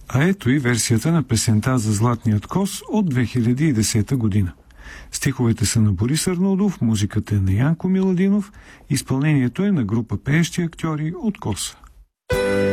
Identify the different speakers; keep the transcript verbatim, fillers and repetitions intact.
Speaker 1: А ето и версията на песента за Златният коз от две хиляди и десета година. Стиховете са на Борис Арнаудов, музиката е на Янко Миладинов, изпълнението е на група пеещи актьори от Коса.